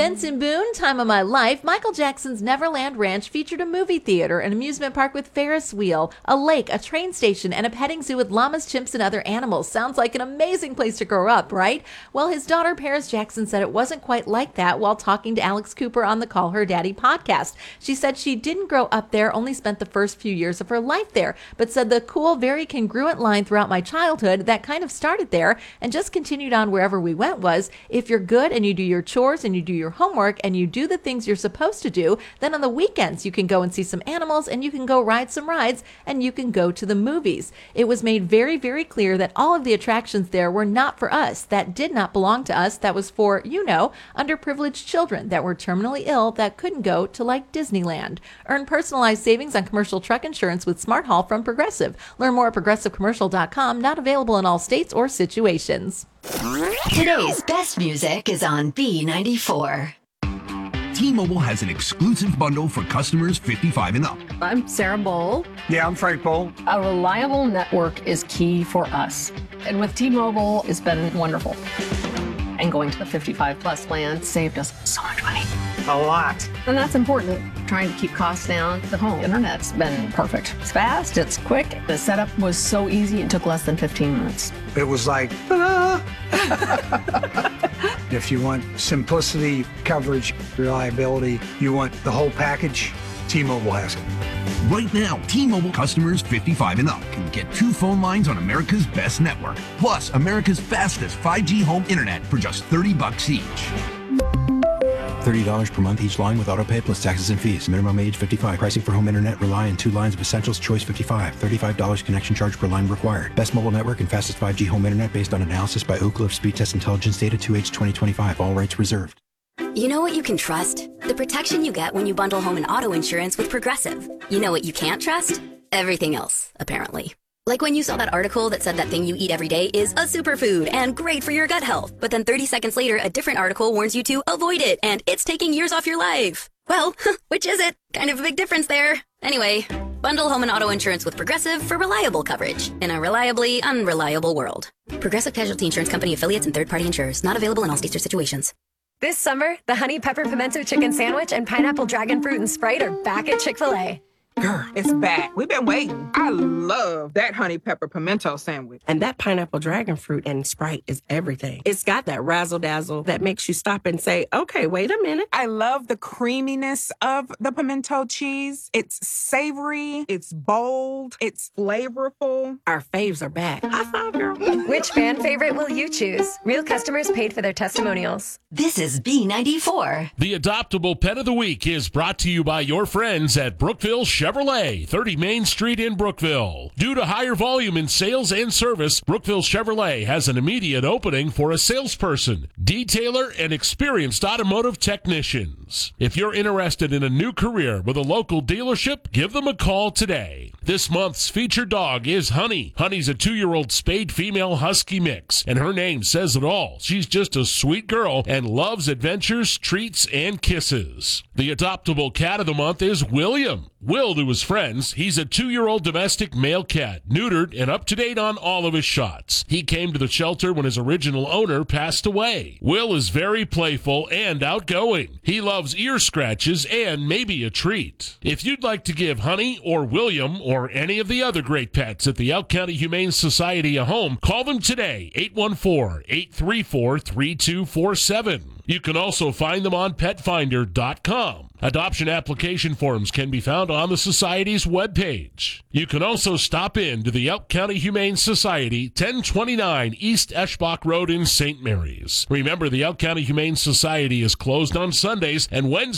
Benson Boone, Time of My Life. Michael Jackson's Neverland Ranch featured a movie theater, an amusement park with Ferris wheel, a lake, a train station, and a petting zoo with llamas, chimps, and other animals. Sounds like an amazing place to grow up, right? Well, his daughter Paris Jackson said it wasn't quite like that while talking to Alex Cooper on the Call Her Daddy podcast. She said she didn't grow up there, only spent the first few years of her life there, but said the cool, very congruent line throughout my childhood that kind of started there and just continued on wherever we went was, if you're good and you do your chores and you do your homework and you do the things you're supposed to do, then on the weekends you can go and see some animals and you can go ride some rides and you can go to the movies. It was made very, very clear that all of the attractions there were not for us, that did not belong to us, that was for, underprivileged children that were terminally ill that couldn't go to like Disneyland. Earn personalized savings on commercial truck insurance with Smart Haul from Progressive. Learn more at progressivecommercial.com, not available in all states or situations. Today's best music is on B94. T-Mobile has an exclusive bundle for customers 55 and up. I'm Sarah Bowl. Yeah, I'm Frank Bowl. A reliable network is key for us. And with T-Mobile, it's been wonderful. And going to the 55 plus plan saved us so much money. A lot. And that's important. Trying to keep costs down. The home internet's been perfect. It's fast, it's quick. The setup was so easy, it took less than 15 minutes. It was like, ah. If you want simplicity, coverage, reliability, you want the whole package, T-Mobile has it. Right now, T-Mobile customers 55 and up can get 2 phone lines on America's best network, plus America's fastest 5G home internet for just $30 each. $30 per month each line with autopay plus taxes and fees. Minimum age 55. Pricing for home internet rely on 2 lines of Essentials Choice 55. $35 connection charge per line required. Best mobile network and fastest 5G home internet based on analysis by Ookla of Speed Test Intelligence Data 2H 2025. All rights reserved. You know what you can trust? The protection you get when you bundle home and auto insurance with Progressive. You know what you can't trust? Everything else, apparently. Like when you saw that article that said that thing you eat every day is a superfood and great for your gut health. But then 30 seconds later, a different article warns you to avoid it and it's taking years off your life. Well, which is it? Kind of a big difference there. Anyway, bundle home and auto insurance with Progressive for reliable coverage in a reliably unreliable world. Progressive Casualty Insurance Company affiliates and third-party insurers. Not available in all states or situations. This summer, the Honey Pepper Pimento Chicken Sandwich and Pineapple Dragon Fruit and Sprite are back at Chick-fil-A. Girl, it's back. We've been waiting. I love that honey pepper pimento sandwich. And that pineapple dragon fruit and Sprite is everything. It's got that razzle-dazzle that makes you stop and say, okay, wait a minute. I love the creaminess of the pimento cheese. It's savory, it's bold, it's flavorful. Our faves are back. High five, girl. Which fan favorite will you choose? Real customers paid for their testimonials. This is B94. The Adoptable Pet of the Week is brought to you by your friends at Brookville Chevrolet, 30 Main Street in Brookville. Due to higher volume in sales and service, Brookville Chevrolet has an immediate opening for a salesperson, detailer, and experienced automotive technicians. If you're interested in a new career with a local dealership, give them a call today. This month's featured dog is Honey. Honey's a 2-year-old spayed female husky mix, and her name says it all. She's just a sweet girl and loves adventures, treats, and kisses. The Adoptable Cat of the Month is William. Will to his friends, he's a 2-year-old domestic male cat, neutered and up to date on all of his shots. He came to the shelter when his original owner passed away. Will is very playful and outgoing. He loves ear scratches and maybe a treat. If you'd like to give Honey or William or any of the other great pets at the Elk County Humane Society a home, call them today, 814-834-3247. You can also find them on petfinder.com. Adoption application forms can be found on the Society's webpage. You can also stop in to the Elk County Humane Society, 1029 East Eschbach Road in St. Mary's. Remember, the Elk County Humane Society is closed on Sundays and Wednesdays